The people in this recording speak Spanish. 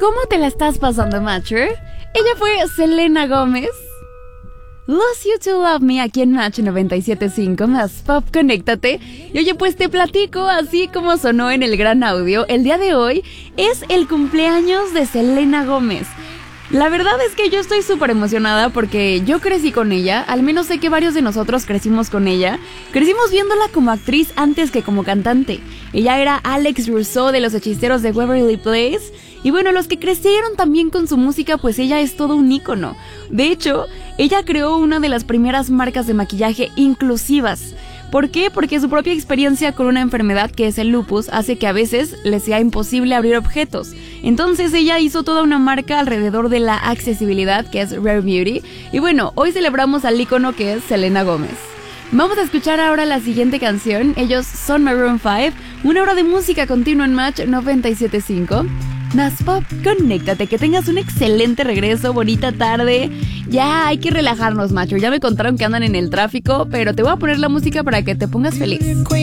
¿Cómo te la estás pasando, Matcher? Ella fue Selena Gómez. Lost You to Love Me aquí en Match 97.5 más Pop, conéctate. Y oye, pues te platico, así como sonó en el gran audio, el día de hoy es el cumpleaños de Selena Gómez. La verdad es que yo estoy súper emocionada porque yo crecí con ella, al menos sé que varios de nosotros crecimos con ella. Crecimos viéndola como actriz antes que como cantante. Ella era Alex Russo de Los Hechiceros de Waverly Place. Y bueno, los que crecieron también con su música, pues ella es todo un ícono. De hecho, ella creó una de las primeras marcas de maquillaje inclusivas. ¿Por qué? Porque su propia experiencia con una enfermedad que es el lupus hace que a veces le sea imposible abrir objetos. Entonces ella hizo toda una marca alrededor de la accesibilidad, que es Rare Beauty. Y bueno, hoy celebramos al ícono que es Selena Gómez. Vamos a escuchar ahora la siguiente canción. Ellos son Maroon 5, una hora de música continua en Match 97.5. Más Pop, conéctate, que tengas un excelente regreso, bonita tarde. Ya hay que relajarnos, macho. Ya me contaron que andan en el tráfico, pero te voy a poner la música para que te pongas feliz.